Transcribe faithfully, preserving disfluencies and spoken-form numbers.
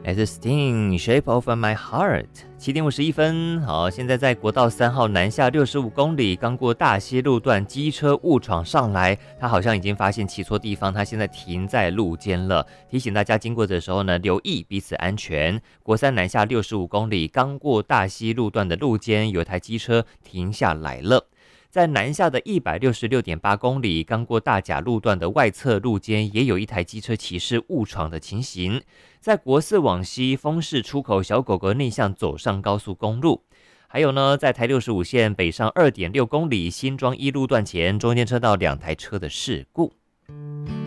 来自 Sting Shape of My Heart。 七点五十一分，好，现在在国道三号南下六十五公里，刚过大溪路段，机车误闯上来，他好像已经发现骑错地方，他现在停在路肩了。提醒大家经过的时候呢，留意彼此安全。国三南下六十五公里，刚过大溪路段的路肩，有一台机车停下来了。在南下的一百六十六点八公里，刚过大甲路段的外侧路肩，也有一台机车骑士误闯的情形。在国四往西丰市出口小狗狗逆向走上高速公路。还有呢，在台六十五线北上二点六公里新庄一路段前，中间车道两台车的事故。